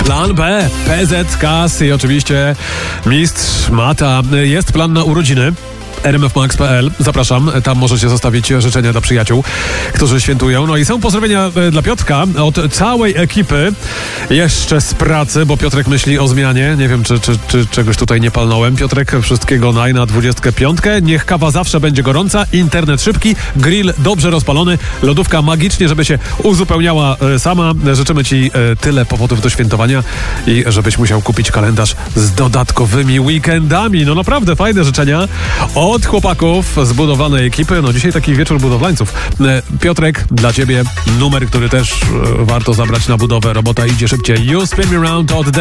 Plan B, PZK i oczywiście mistrz Mata. Jest plan na urodziny. rmfmax.pl. Zapraszam, tam możecie zostawić życzenia dla przyjaciół, którzy świętują. No i są pozdrowienia dla Piotrka od całej ekipy, jeszcze z pracy, bo Piotrek myśli o zmianie. Nie wiem, czy czegoś tutaj nie palnąłem. Piotrek, wszystkiego na 25. Niech kawa zawsze będzie gorąca, internet szybki, grill dobrze rozpalony, lodówka magicznie, żeby się uzupełniała sama. Życzymy Ci tyle powodów do świętowania i żebyś musiał kupić kalendarz z dodatkowymi weekendami. No naprawdę fajne życzenia od chłopaków z budowanej ekipy. No dzisiaj taki wieczór budowlańców. Piotrek, dla Ciebie numer, który też warto zabrać na budowę. Robota idzie szybciej. You Spin Me Round od